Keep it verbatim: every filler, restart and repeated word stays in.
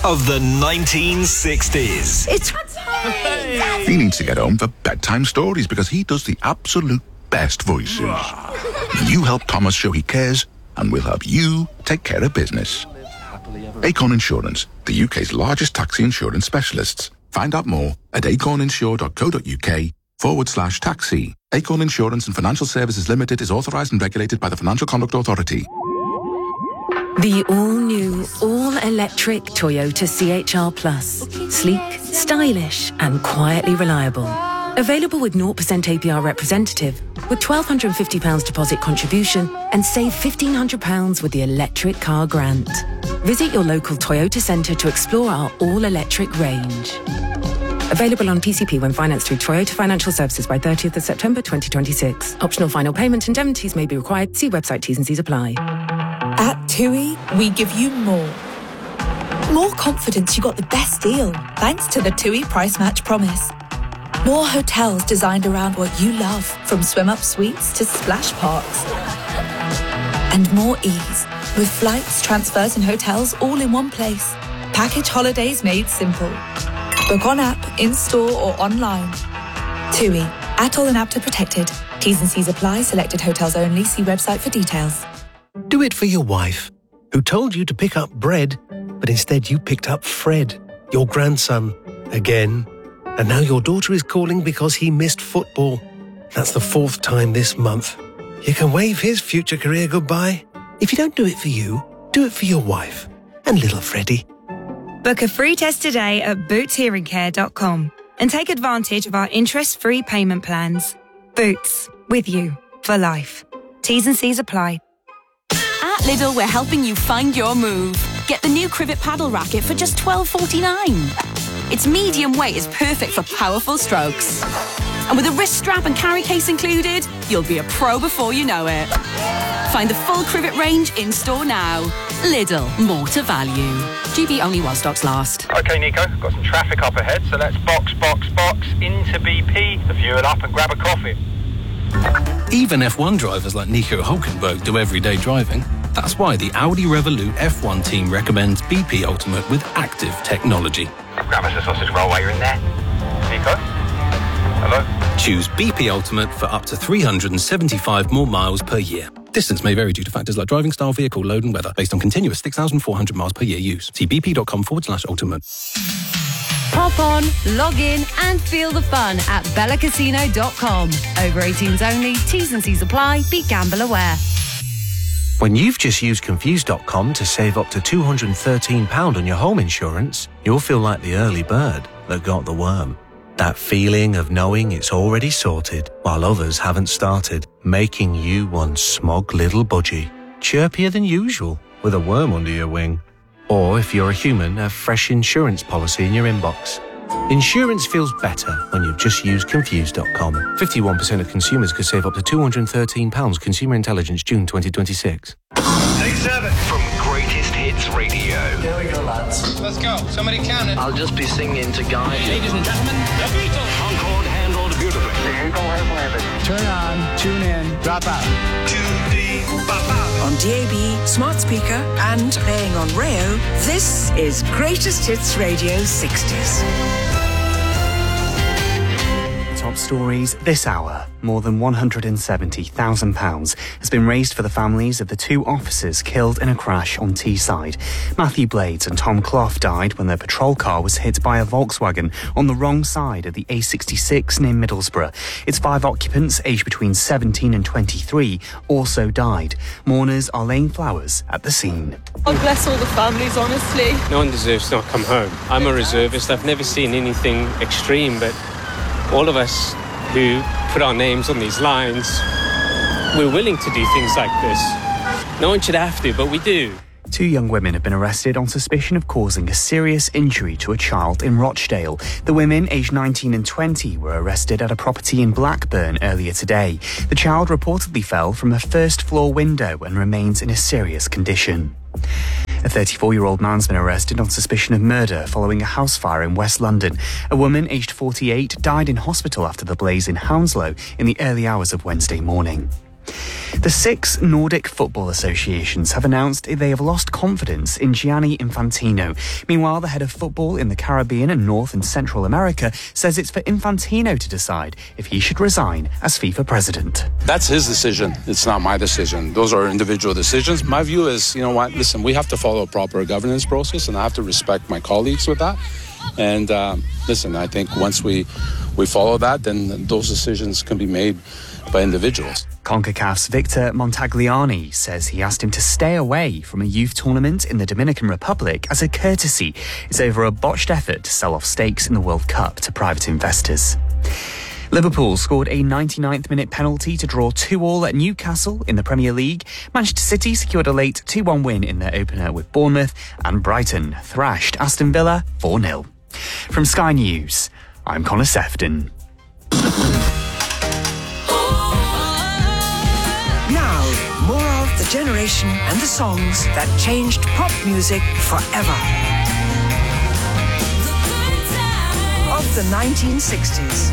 of the nineteen sixties. It's hey. He needs to get home for bedtime stories because he does the absolute best voices. You help Thomas show he cares, and we'll help you take care of business. Acorn Insurance, the U K's largest taxi insurance specialists. Find out more at acorninsure.co.uk forward slash taxi. Acorn Insurance and Financial Services Limited is authorised and regulated by the Financial Conduct Authority. The all-new, all-electric Toyota C H R Plus. Sleek, stylish and quietly reliable. Available with zero percent A P R representative, with one thousand two hundred fifty pounds deposit contribution and save fifteen hundred pounds with the electric car grant. Visit your local Toyota centre to explore our all-electric range. Available on P C P when financed through Toyota Financial Services by thirtieth of September twenty twenty-six. Optional final payment indemnities may be required. See website T's and C's apply. At TUI, we give you more. More confidence you got the best deal, thanks to the TUI Price Match Promise. More hotels designed around what you love, from swim-up suites to splash parks. And more ease, with flights, transfers and hotels all in one place. Package holidays made simple. Book on app, in-store or online. TUI, Atoll and APTA protected. T's and C's apply. Selected hotels only. See website for details. Do it for your wife, who told you to pick up bread, but instead you picked up Fred, your grandson, again. And now your daughter is calling because he missed football. That's the fourth time this month. You can wave his future career goodbye. If you don't do it for you, do it for your wife and little Freddie. Book a free test today at boots hearing care dot com and take advantage of our interest-free payment plans. Boots, with you for life. T's and C's apply. At Lidl, we're helping you find your move. Get the new Crivet paddle racket for just twelve forty-nine. Its medium weight is perfect for powerful strokes. And with a wrist strap and carry case included, you'll be a pro before you know it. Find the full Crivet range in store now. Lidl, more to value. G B only while stocks last. OK, Nico, got some traffic up ahead, so let's box, box, box into B P, the fuel up and grab a coffee. Even F one drivers like Nico Hulkenberg do everyday driving. That's why the Audi Revolut F one team recommends B P Ultimate with active technology. Grab us a sausage roll while you're in there. Nico? Hello? Choose B P Ultimate for up to three hundred seventy-five more miles per year. Distance may vary due to factors like driving style, vehicle load and weather, based on continuous six thousand four hundred miles per year use. See bp.com forward slash ultimate. Pop on, log in and feel the fun at bella casino dot com. Over eighteens only, T's and C's apply, be gamble aware. When you've just used confused dot com to save up to two hundred thirteen pounds on your home insurance, you'll feel like the early bird that got the worm. That feeling of knowing it's already sorted while others haven't started, making you one smug little budgie, chirpier than usual with a worm under your wing. Or if you're a human, a fresh insurance policy in your inbox. Insurance feels better when you've just used confused dot com. fifty-one percent of consumers could save up to two hundred thirteen pounds. Consumer Intelligence, June twenty twenty-six. Take seven from Greatest Hits Radio. Here we go, lads. Let's go. Somebody count it. I'll just be singing to guide you. Ladies and gentlemen, the Beatles. Concord handled beautifully. Turn on, tune in, drop out. Tune deep, bop out. On D A B, smart speaker and playing on Rayo, this is Greatest Hits Radio sixties. Top stories this hour. More than one hundred seventy thousand pounds has been raised for the families of the two officers killed in a crash on Teesside. Matthew Blades and Tom Clough died when their patrol car was hit by a Volkswagen on the wrong side of the A sixty-six near Middlesbrough. Its five occupants, aged between seventeen and twenty-three, also died. Mourners are laying flowers at the scene. God bless all the families, honestly. No one deserves to not come home. I'm a reservist. I've never seen anything extreme, but all of us who put our names on these lines, we're willing to do things like this. No one should have to, but we do. Two young women have been arrested on suspicion of causing a serious injury to a child in Rochdale. The women, aged nineteen and twenty, were arrested at a property in Blackburn earlier today. The child reportedly fell from a first-floor window and remains in a serious condition. A thirty-four-year-old man's been arrested on suspicion of murder following a house fire in West London. A woman, aged forty-eight, died in hospital after the blaze in Hounslow in the early hours of Wednesday morning. The six Nordic football associations have announced they have lost confidence in Gianni Infantino. Meanwhile, the head of football in the Caribbean and North and Central America says it's for Infantino to decide if he should resign as FIFA president. That's his decision. It's not my decision. Those are individual decisions. My view is, you know what, listen, we have to follow a proper governance process, and I have to respect my colleagues with that. And um, listen, I think once we, we follow that, then those decisions can be made by individuals. CONCACAF's Victor Montagliani says he asked him to stay away from a youth tournament in the Dominican Republic as a courtesy. It's over a botched effort to sell off stakes in the World Cup to private investors. Liverpool scored a ninety-ninth minute penalty to draw two all at Newcastle in the Premier League. Manchester City secured a late two one win in their opener with Bournemouth, and Brighton thrashed Aston Villa four nil. From Sky News, I'm Connor Sefton. Now, more of the generation and the songs that changed pop music forever. Of the nineteen sixties.